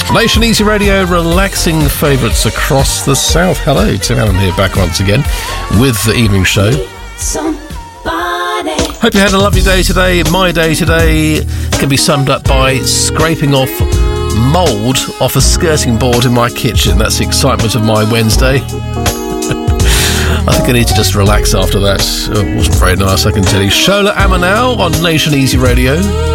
Nation Easy Radio, relaxing favourites across the south. Hello, Tim Allen here, back once again with the evening show. Hope you had a lovely day today. My day today can be summed up by scraping off mould off a skirting board in my kitchen. That's the excitement of my Wednesday. I think I need to just relax after that. It wasn't very nice, I can tell you. Shola Amanau on Nation Easy Radio.